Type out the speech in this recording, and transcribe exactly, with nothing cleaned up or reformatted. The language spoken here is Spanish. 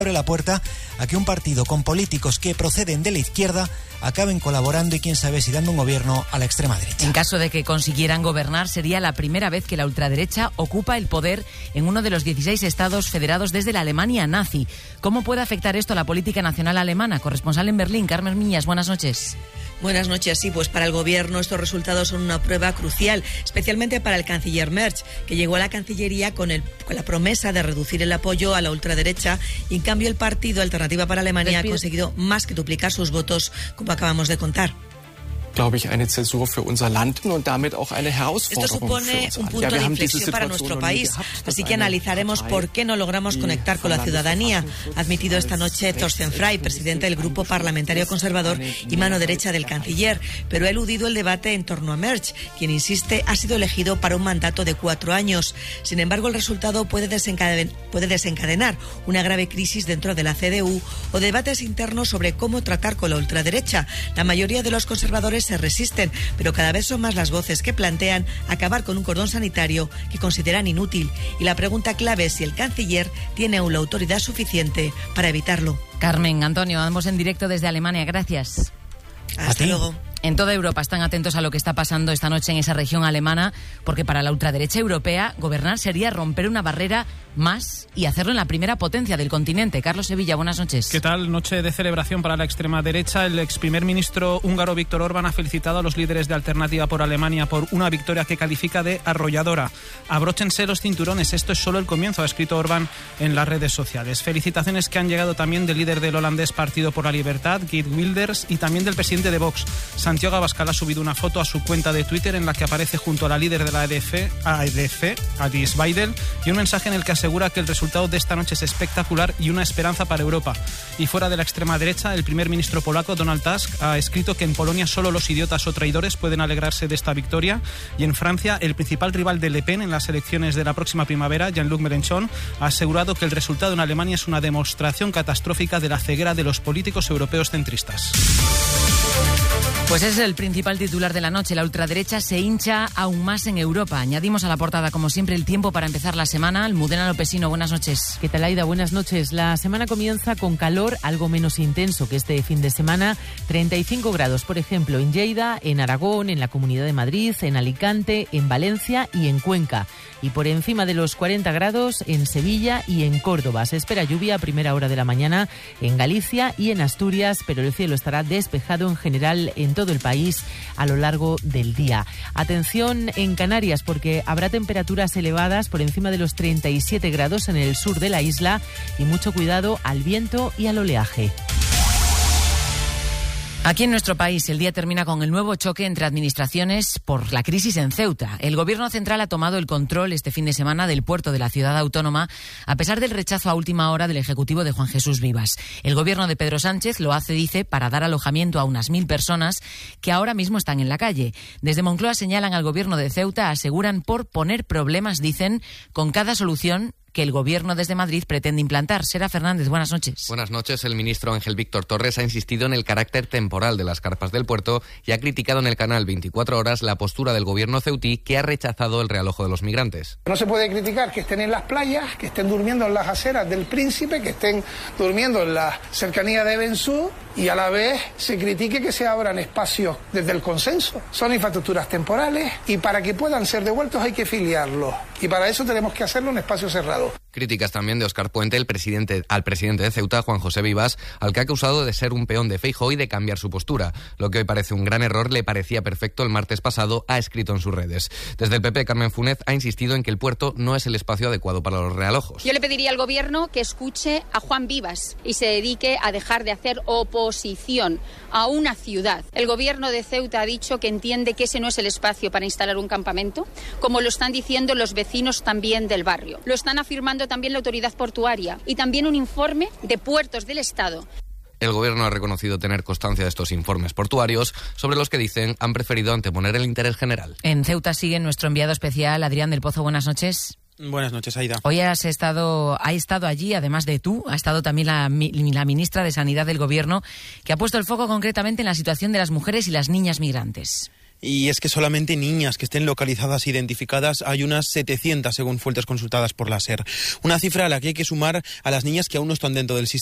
abre la puerta a que un partido con políticos que proceden de la izquierda acaben colaborando y quién sabe si dando un gobierno a la extrema derecha. En caso de que consiguieran gobernar, sería la primera vez que la ultraderecha ocupa el poder en uno de los dieciséis estados federados desde la Alemania nazi. ¿Cómo puede afectar esto a la política nacional alemana? Corresponsal en Berlín, Carmen Miñas, buenas noches. Buenas noches. Sí, pues para el gobierno estos resultados son una prueba crucial, especialmente para el canciller Merz, que llegó a la Cancillería con, el, con la promesa de reducir el apoyo a la ultraderecha y en cambio el partido Alternativa para Alemania Despido. ha conseguido más que duplicar sus votos, como acabamos de contar. glaube ich, eine Zäsur für unser Land und damit auch eine Herausforderung für uns. Esto supone un punto de inflexión para nuestro país, así que analizaremos por qué no logramos conectar con la ciudadanía, ha admitido esta noche Thorsten Frey, presidente del Grupo Parlamentario Conservador y mano derecha del canciller, pero ha eludido el debate en torno a Merz, quien insiste ha sido elegido para un mandato de cuatro años. Sin embargo, el resultado puede desencadenar, puede desencadenar una grave crisis dentro de la C D U o debates internos sobre cómo tratar con la ultraderecha. La mayoría de los conservadores se resisten, pero cada vez son más las voces que plantean acabar con un cordón sanitario que consideran inútil. Y la pregunta clave es si el canciller tiene aún la autoridad suficiente para evitarlo. Carmen, Antonio, andamos en directo desde Alemania. Gracias. Hasta luego. En toda Europa están atentos a lo que está pasando esta noche en esa región alemana, porque para la ultraderecha europea gobernar sería romper una barrera más y hacerlo en la primera potencia del continente. Carlos Sevilla, buenas noches. ¿Qué tal? Noche de celebración para la extrema derecha. El ex primer ministro húngaro Viktor Orbán ha felicitado a los líderes de Alternativa por Alemania por una victoria que califica de arrolladora. Abróchense los cinturones, esto es solo el comienzo, ha escrito Orbán en las redes sociales. Felicitaciones que han llegado también del líder del holandés Partido por la Libertad, Geert Wilders, y también del presidente de Vox, Santiago Abascal. Ha subido una foto a su cuenta de Twitter en la que aparece junto a la líder de la A D F, A D F, Alice Weidel, y un mensaje en el que asegura que el resultado de esta noche es espectacular y una esperanza para Europa. Y fuera de la extrema derecha, el primer ministro polaco, Donald Tusk, ha escrito que en Polonia solo los idiotas o traidores pueden alegrarse de esta victoria. Y en Francia, el principal rival de Le Pen en las elecciones de la próxima primavera, Jean-Luc Mélenchon, ha asegurado que el resultado en Alemania es una demostración catastrófica de la ceguera de los políticos europeos centristas. Pues ese es el principal titular de la noche. La ultraderecha se hincha aún más en Europa. Añadimos a la portada, como siempre, el tiempo para empezar la semana. Almudena Lopesino, buenas noches. ¿Qué tal, Aida? Buenas noches. La semana comienza con calor algo menos intenso que este fin de semana. treinta y cinco grados, por ejemplo, en Lleida, en Aragón, en la Comunidad de Madrid, en Alicante, en Valencia y en Cuenca. Y por encima de los cuarenta grados en Sevilla y en Córdoba. Se espera lluvia a primera hora de la mañana en Galicia y en Asturias, pero el cielo estará despejado en general en todo el país a lo largo del día. Atención en Canarias, porque habrá temperaturas elevadas por encima de los treinta y siete grados en el sur de la isla y mucho cuidado al viento y al oleaje. Aquí en nuestro país el día termina con el nuevo choque entre administraciones por la crisis en Ceuta. El Gobierno central ha tomado el control este fin de semana del puerto de la ciudad autónoma, a pesar del rechazo a última hora del Ejecutivo de Juan Jesús Vivas. El Gobierno de Pedro Sánchez lo hace, dice, para dar alojamiento a unas mil personas que ahora mismo están en la calle. Desde Moncloa señalan al Gobierno de Ceuta, aseguran por poner problemas, dicen, con cada solución que el Gobierno desde Madrid pretende implantar. Sera Fernández, buenas noches. Buenas noches. El ministro Ángel Víctor Torres ha insistido en el carácter temporal de las carpas del puerto y ha criticado en el canal veinticuatro horas la postura del Gobierno ceutí, que ha rechazado el realojo de los migrantes. No se puede criticar que estén en las playas, que estén durmiendo en las aceras del Príncipe, que estén durmiendo en la cercanía de Bensú, y a la vez se critique que se abran espacios desde el consenso. Son infraestructuras temporales y para que puedan ser devueltos hay que filiarlos. Y para eso tenemos que hacerlo en espacio cerrado. Críticas también de Óscar Puente, el presidente, al presidente de Ceuta, Juan José Vivas, al que ha acusado de ser un peón de Feijóo y de cambiar su postura. Lo que hoy parece un gran error le parecía perfecto el martes pasado, ha escrito en sus redes. Desde el P P, Carmen Fúnez ha insistido en que el puerto no es el espacio adecuado para los realojos. Yo le pediría al Gobierno que escuche a Juan Vivas y se dedique a dejar de hacer oposición a una ciudad. El Gobierno de Ceuta ha dicho que entiende que ese no es el espacio para instalar un campamento, como lo están diciendo los vecinos también del barrio. Lo están afirmando también la autoridad portuaria y también un informe de Puertos del Estado. El Gobierno ha reconocido tener constancia de estos informes portuarios, sobre los que dicen han preferido anteponer el interés general. En Ceuta sigue nuestro enviado especial, Adrián del Pozo. Buenas noches. Buenas noches, Aida. Hoy has estado, ha estado allí, además de tú, ha estado también la, la ministra de Sanidad del Gobierno, que ha puesto el foco concretamente en la situación de las mujeres y las niñas migrantes. y es que solamente niñas que estén localizadas e identificadas hay unas setecientas según fuentes consultadas por la SER. Una cifra a la que hay que sumar a las niñas que aún no están dentro del sistema